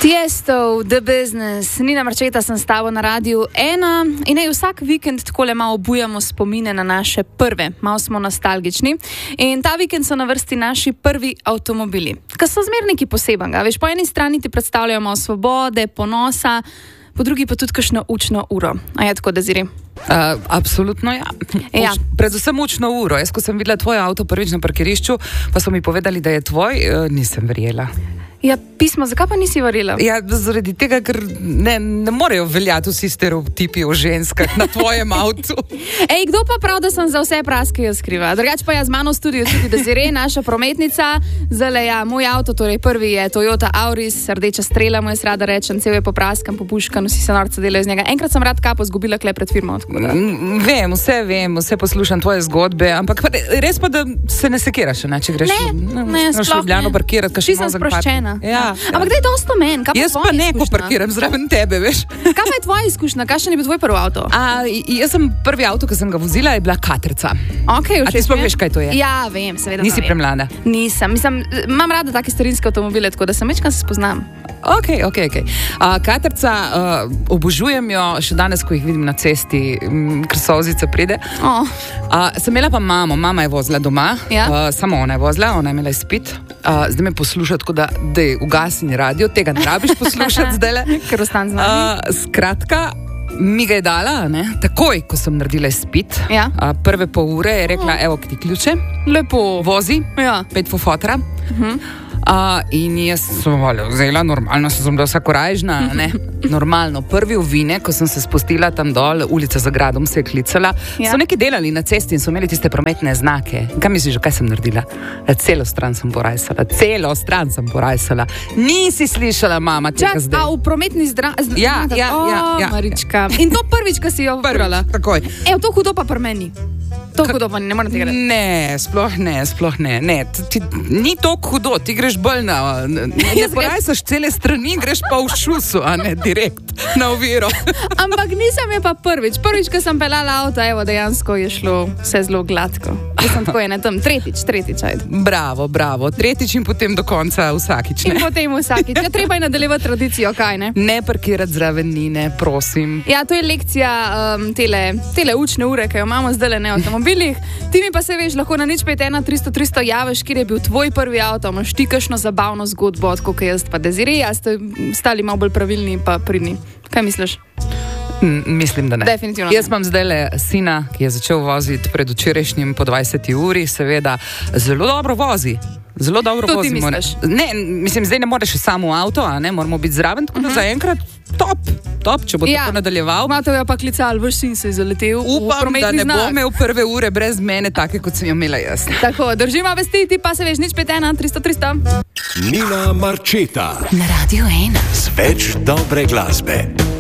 Tiesto, The Business, Nina Marčeta sem s tabo na Radiu 1 in vsak vikend takole malo obujamo spomine na naše prve, malo smo nostalgični in ta vikend so na vrsti naši prvi avtomobili, ki so zmer nekaj posebenega. Veš, po eni strani ti predstavljamo svobode, ponosa, po drugi pa tudi kakšno učno uro. A je tako, Deziri? Absolutno ja. Predvsem učno uro. Jaz, ko sem videla tvoj avto prvič na parkirišču, pa so mi povedali, da je tvoj, nisem verjela. Ja, pismo, zakaj pa nisi verjela? Ja, zaradi tega, ker ne morejo veljati vsi stereotipi o ženskah na tvojem avtu. Ej, kdo pa prav, da sem za vse praske jaz skriva? Drugač pa jaz z mano v studiu tudi Desire, naša prometnica. Zdaj ja, moj avto, torej prvi je Toyota Auris, rdeča strela, mu jaz rada rečem, cel je popraskan, popuškan, vsi se norca delajo iz njega. Enkrat sem rad kapo zgubila kle pred firmo. Vem, vse poslušam tvoje zgodbe, ampak res pa, da se ne sekiraš, če greš Ljubljano parkirati, kaši sem sproščena. Ja. Ampak daj dosto men, kaj pa jaz pa ne, ko parkiram zraven tebe, veš. Kaj pa je tvoja izkušnja? Kakšen je bil tvoj prvi avto? Jaz sem prvi avto, ki sem ga vozila, je bila Katerca. Okay, a ti sploh veš, kaj to je? Ja, vem, seveda. Nisi premlada? Nisem. Imam rada take starinske avtomobile, tako da sem večkrat se spoznam. Ok. Katerca, obožujem jo še danes, ko jih vidim na cesti, ker solzica pride. Sem imela pa mamo, mama je vozila doma, samo ona je vozila, ona je imela izpit. Zdaj me posluša, tako da ugasni radio, tega ne rabiš poslušati zdajle. Ker ostan z nami. Skratka, mi ga je dala, takoj, ko sem naredila izpit. Ja. Prve pol ure je rekla, evo ti ključe. Lepo. Vozi, 5 fofotra. In jaz sem vzela, normalno sem bila vsakorajžna, normalno. Prvi ovine, ko sem se spustila tam dol, ulica za gradom se je klicala, so neki delali na cesti in so imeli tiste prometne znake. Kaj misliš, kaj sem naredila? Celo stran sem porajsala. Nisi slišala, mama, tega zdaj. A v prometni Ja. Marička. In to prvič, ko si jo vrala. Takoj. Evo, to hudo pa pri meni. To hudo pa ne moram tega reči. Ne, sploh ne. Ni to hudo, ti greš bolj ne porajsaš cele strani, greš pa v šusu, a ne direkt na oviro. Ampak nisem je pa prvič, ko sem pelala avto, evo, dejansko je šlo vse zelo gladko. Jaz sem tako tam, tretjič, ajde. Bravo, tretjič in potem do konca vsakič, ne? In potem vsakič, ja, treba je nadaljevati tradicijo, kaj ne? Ne parkirati zraven Nine, prosim. Ja, to je lekcija tele učne ure, ki jo imamo zdaj ne v avtomobilih. Ti mi pa se veš, lahko na 051-300-300 javiš, kjer je bil tvoj prvi avto, imaš ti kakšno zabavno zgodbo, tako kot jaz pa Desire, ste stali malo bolj pravilni pa pridni. Kaj misliš? Mislim, da ne. Definitivno. Jaz imam zdajle sina, ki je začel voziti pred včerajšnjim po 20 uri, seveda zelo dobro vozi. Zelo dobro vozi. To ti misliš? Ne, mislim, zdaj ne moreš samo v avto, a ne, moramo biti zraven, tako da zaenkrat top, če bo tako nadaljeval. Matev je pa klical, vrš sin se je zaletel. Upam, da ne bo imel prve ure brez mene, take kot sem jo imela jaz. Tako, držimo vesti, ti pa se veš, 051-300-300. Nina Marčeta na Radiu 1 z več dobre glasbe.